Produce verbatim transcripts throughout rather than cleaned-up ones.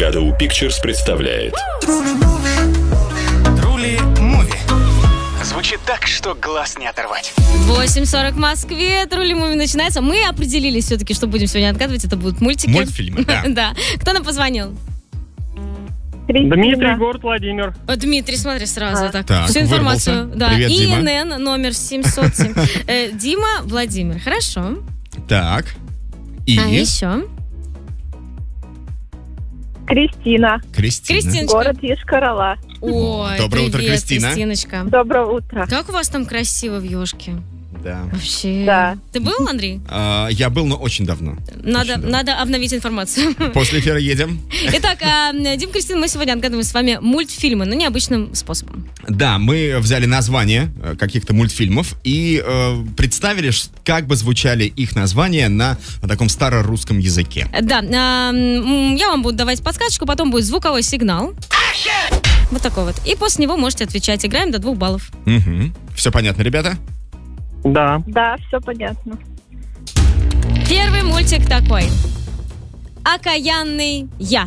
Гадоу Pictures представляет Трули Муви. Звучит так, что глаз не оторвать. восемь сорок в Москве, Трули Муви начинается. Мы определились все-таки, что будем сегодня отгадывать. Это будут мультики. Мультфильмы, да. Да. Кто нам позвонил? Кристина. Дмитрий, город Владимир. О, Дмитрий, смотри сразу. Так, Так, всю информацию. вырвался. Да. Привет, Дима. ИНН номер семьсот семь. Э, Дима, Владимир. Хорошо. Так. И А еще? Кристина. Кристина. Кристиночка. Город Йошкар-Ола. Ой, Доброе утро, привет, Кристина. Кристиночка. Доброе утро. Как у вас там красиво в Ёшке? Да. Вообще. Да. Ты был, Андрей? А, я был, но очень давно. Надо, Очень давно. надо обновить информацию. После эфира едем. Итак, а, Дим, Кристина, мы сегодня отгадываем с вами мультфильмы, но необычным способом. Да, мы взяли название э, каких-то мультфильмов и э, представили, ш- как бы звучали их названия на, на таком старорусском языке. Да, а, м, я вам буду давать подсказочку, потом будет звуковой сигнал. Вот такой вот. И после него можете отвечать. Играем до двух баллов. Угу. Все понятно, ребята? Да. Да, все понятно. Первый мультик такой. Окаянный я.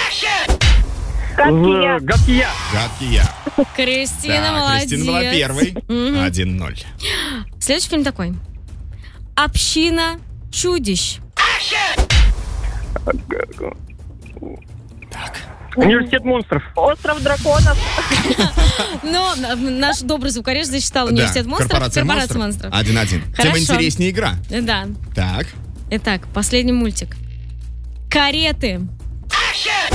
Гадкий я. З- Гадкий я. Гадкий я. Кристина, Да, молодец. Кристина была первой. Мгм. один ноль. Следующий фильм такой. Община чудищ. Университет монстров. Остров драконов. Но н- наш добрый звукореж засчитал университет Да, монстров. Корпорация Корпорация монстров. монстров. один один. Тем Хорошо. интереснее игра. Да. Так. Итак, последний мультик. Кареты.